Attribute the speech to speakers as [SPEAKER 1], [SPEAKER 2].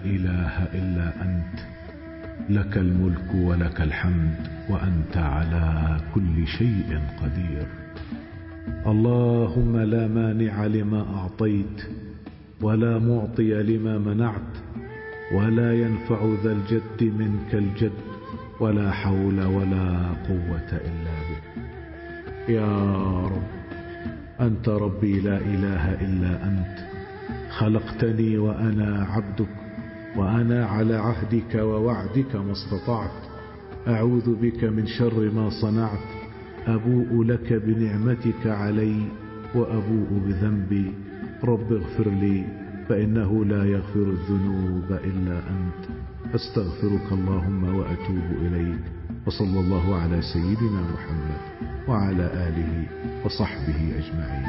[SPEAKER 1] إله إلا أنت، لك الملك ولك الحمد وأنت على كل شيء قدير. اللهم لا مانع لما أعطيت ولا معطي لما منعت، ولا ينفع ذا الجد منك الجد، ولا حول ولا قوة إلا بك. يا رب، أنت ربي لا إله إلا أنت، خلقتني وأنا عبدك، وأنا على عهدك ووعدك ما استطعت. أعوذ بك من شر ما صنعت، أبوء لك بنعمتك علي وأبوء بذنبي. رب اغفر لي فإنه لا يغفر الذنوب إلا أنت. أستغفرك اللهم وأتوب إليك. وصلى الله على سيدنا محمد وعلى آله وصحبه أجمعين.